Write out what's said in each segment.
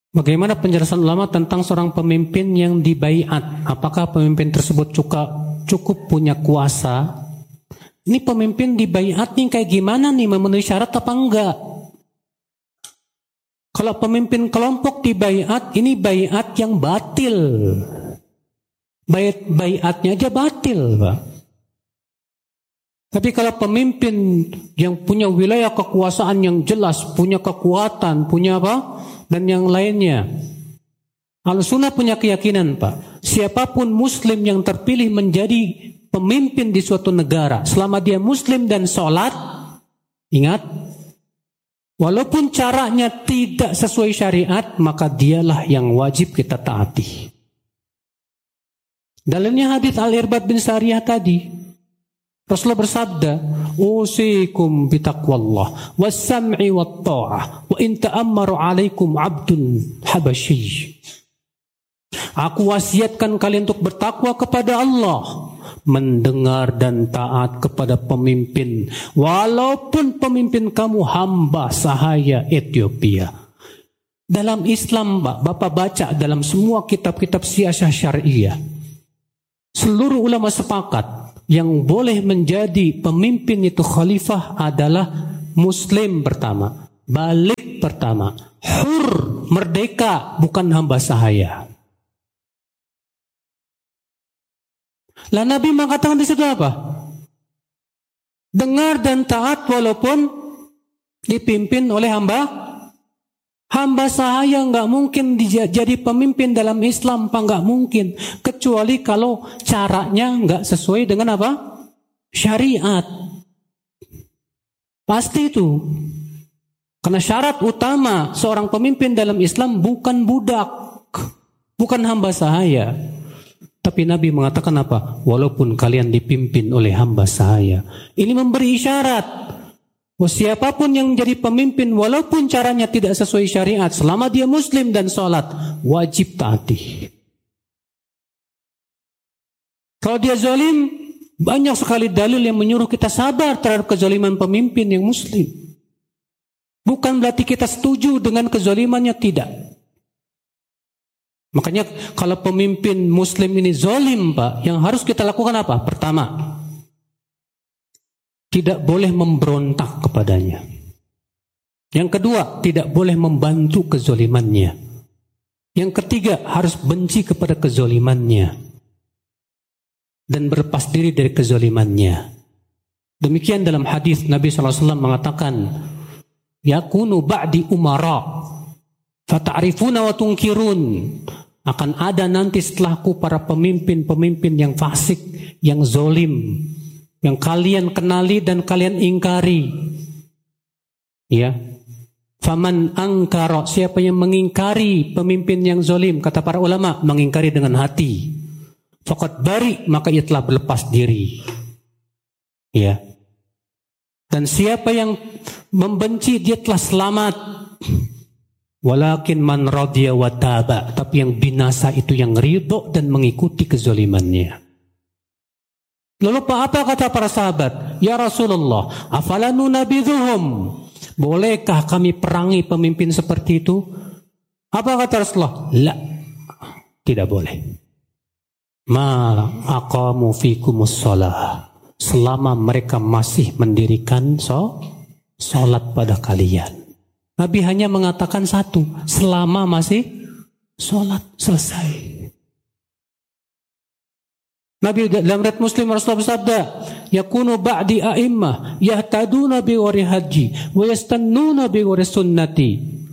Bagaimana penjelasan ulama tentang seorang pemimpin yang dibaiat? Apakah pemimpin tersebut cukup punya kuasa? Ini pemimpin dibaiat nih kayak gimana nih, memenuhi syarat apa enggak? Kalau pemimpin kelompok dibaiat, ini baiat yang batil. Baiatnya aja batil, Pak. Tapi kalau pemimpin yang punya wilayah kekuasaan yang jelas, punya kekuatan, punya apa? Dan yang lainnya. Ahlussunnah punya keyakinan, Pak. Siapapun muslim yang terpilih menjadi pemimpin di suatu negara, selama dia muslim dan sholat, ingat, walaupun caranya tidak sesuai syariat, maka dialah yang wajib kita taati. Dalilnya hadits Al-Irbad bin Sariyah tadi. Rasulullah bersabda, "Usikum bitaqwallah was-sam'i wat-tha'ah wa in ta'ammaru 'alaikum 'abdun habasyi." Aku wasiatkan kalian untuk bertakwa kepada Allah, mendengar dan taat kepada pemimpin, walaupun pemimpin kamu hamba sahaya Ethiopia. Dalam Islam, Bapak baca dalam semua kitab-kitab siasah syariah, seluruh ulama sepakat yang boleh menjadi pemimpin itu khalifah adalah muslim pertama, balik pertama, hur, merdeka, bukan hamba sahaya. Lah Nabi mengatakan di situ apa? Dengar dan taat walaupun dipimpin oleh hamba sahaya. Nggak mungkin jadi pemimpin dalam Islam, Pak, nggak mungkin, kecuali kalau caranya nggak sesuai dengan apa? Syariat. Pasti itu. Karena syarat utama seorang pemimpin dalam Islam bukan budak, bukan hamba sahaya. Tapi Nabi mengatakan apa? Walaupun kalian dipimpin oleh hamba sahaya. Ini memberi isyarat. Siapapun yang menjadi pemimpin, walaupun caranya tidak sesuai syariat, selama dia muslim dan sholat, wajib taati. Kalau dia zalim, banyak sekali dalil yang menyuruh kita sabar terhadap kezaliman pemimpin yang muslim. Bukan berarti kita setuju dengan kezalimannya, tidak. Makanya kalau pemimpin muslim ini zalim, Pak, yang harus kita lakukan apa? Pertama, tidak boleh memberontak kepadanya. Yang kedua, tidak boleh membantu kezalimannya. Yang ketiga, harus benci kepada kezalimannya dan berlepas diri dari kezalimannya. Demikian dalam hadis Nabi SAW mengatakan, yakunu ba'di umara fata'rifuna wa tunkirun. Akan ada nanti setelahku para pemimpin-pemimpin yang fasik, yang zalim, yang kalian kenali dan kalian ingkari. Ya. Faman angkara, siapa yang mengingkari pemimpin yang zalim, kata para ulama, mengingkari dengan hati. Faqad bari, maka ia telah berlepas diri. Ya. Dan siapa yang membenci, dia telah selamat. Walakin man radiya wa taba, tapi yang binasa itu yang ridho dan mengikuti kezalimannya. Lalu apa kata para sahabat? Ya Rasulullah, afala nunabidhuhum? Bolehkah kami perangi pemimpin seperti itu? Apa kata Rasulullah? La, tidak boleh. Ma aqamu fikumus shalah, selama mereka masih mendirikan salat pada kalian. Nabi hanya mengatakan satu, selama masih salat, selesai. Nabi dalam riwayat Muslim Rasulullah bersabda, yakunu ba'di a'immah yahtaduna bi wari haji wa yastannuna bi wari sunnati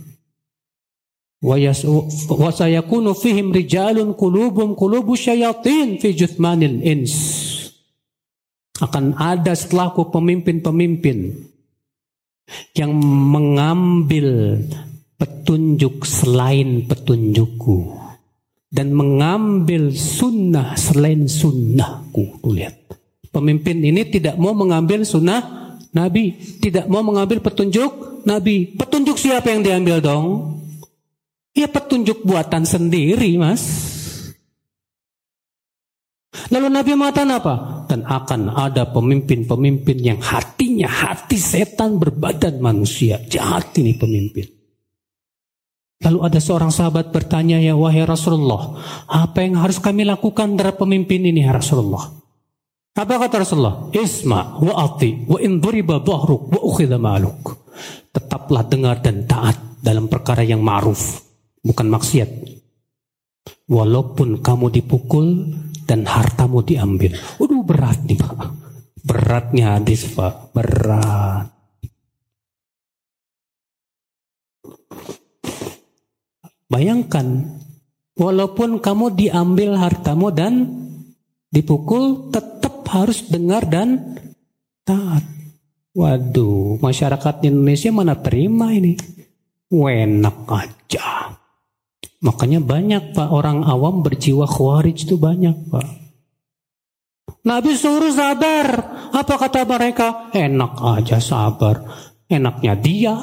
wa sayakunu fihim rijalun qulubum qulubu syayatin fi juthmanil ins. Akan ada setelahku pemimpin-pemimpin yang mengambil petunjuk selain petunjukku dan mengambil sunnah selain sunnahku. Tuh lihat, pemimpin ini tidak mau mengambil sunnah Nabi, tidak mau mengambil petunjuk Nabi. Petunjuk siapa yang diambil dong? Ya petunjuk buatan sendiri, Mas. Lalu Nabi mengatakan apa? Dan akan ada pemimpin-pemimpin yang hatinya hati setan berbadan manusia. Jahat ini pemimpin. Lalu ada seorang sahabat bertanya, ya wahai Rasulullah, apa yang harus kami lakukan terhadap pemimpin ini ya Rasulullah? Apa kata Rasulullah? Isma wa ati wa in duriba dhahruk wa ukhidha ma'luk. Tetaplah dengar dan taat dalam perkara yang ma'ruf, bukan maksiat. Walaupun kamu dipukul dan hartamu diambil. Waduh, berat nih Pak. Beratnya hadis Pak, berat. Bayangkan, walaupun kamu diambil hartamu dan dipukul, tetap harus dengar dan taat. Waduh, masyarakat Indonesia mana terima ini? Enak aja. Makanya banyak Pak, orang awam berjiwa khawarij itu banyak Pak. Nabi suruh sabar. Apa kata mereka? Enak aja sabar. Enaknya dia.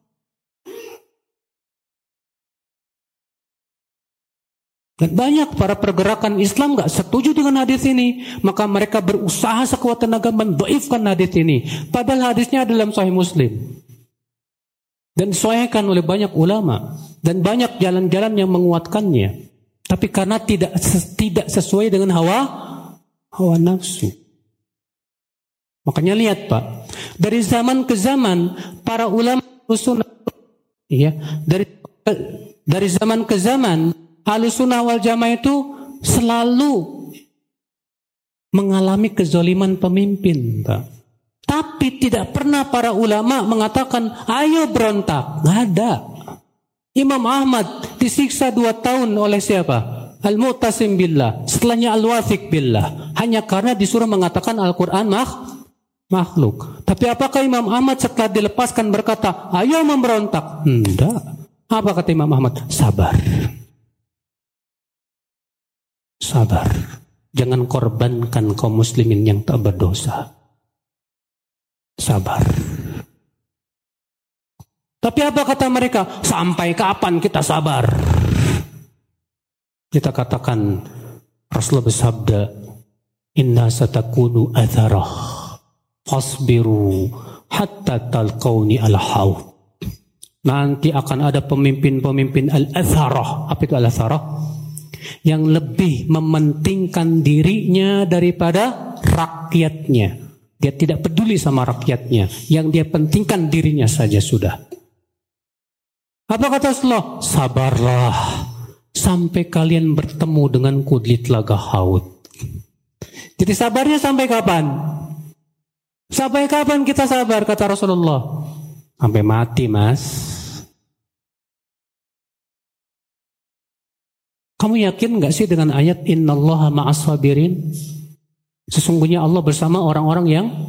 Dan banyak para pergerakan Islam gak setuju dengan hadis ini. Maka mereka berusaha sekuat tenaga mendoifkan hadis ini. Padahal hadisnya dalam Sahih Muslim. Dan disahihkan oleh banyak ulama. Dan banyak jalan-jalan yang menguatkannya. Tapi karena tidak sesuai dengan hawa nafsu. Makanya lihat Pak. Dari zaman ke zaman, para ulama sunnah, ya, dari zaman ke zaman, Ahlussunnah wal Jamaah itu selalu mengalami kezaliman pemimpin, Pak. Tapi tidak pernah para ulama mengatakan, ayo berontak. Nggak ada. Imam Ahmad disiksa 2 tahun oleh siapa? Al-Mu'tasim billah. Setelahnya Al-Wathiq billah. Hanya karena disuruh mengatakan Al-Quran makhluk. Tapi apakah Imam Ahmad setelah dilepaskan berkata, ayo memberontak? Tidak. Apa kata Imam Ahmad? Sabar. Sabar. Jangan korbankan kaum muslimin yang tak berdosa. Sabar. Tapi apa kata mereka? Sampai kapan kita sabar? Kita katakan, Rasulullah bersabda, inna satakunu atharah fasbiru hatta talqauni al-haud. Nanti akan ada pemimpin-pemimpin al-atharah. Apa itu al-atharah? Yang lebih mementingkan dirinya daripada rakyatnya. Dia tidak peduli sama rakyatnya. Yang dia pentingkan dirinya saja sudah. Apa kata Rasulullah? Sabarlah sampai kalian bertemu denganku di telaga Haud. Jadi sabarnya sampai kapan? Sampai kapan kita sabar, kata Rasulullah? Sampai mati, Mas. Kamu yakin gak sih dengan ayat innallaha ma'as sabirin? Sesungguhnya Allah bersama orang-orang yang